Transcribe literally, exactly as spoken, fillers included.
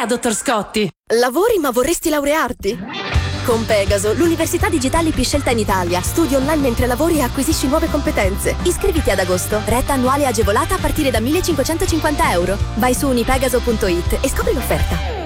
è, dottor Scotti? Lavori ma vorresti laurearti? Con Pegaso, l'università digitale più scelta in Italia. Studi online mentre lavori e acquisisci nuove competenze. Iscriviti ad agosto. Retta annuale agevolata a partire da millecinquecentocinquanta euro. Vai su unipegaso punto it e scopri l'offerta.